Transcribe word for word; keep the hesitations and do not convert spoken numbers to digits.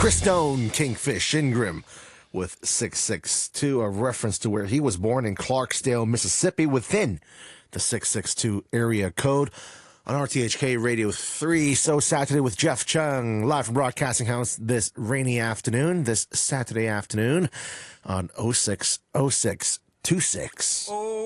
Chris Stone, Kingfish Ingram with six six two, a reference to where he was born in Clarksdale, Mississippi, within the six six two area code. On R T H K Radio three, So Saturday with Jeff Chung, live from Broadcasting House this rainy afternoon, this Saturday afternoon on oh six oh six two six.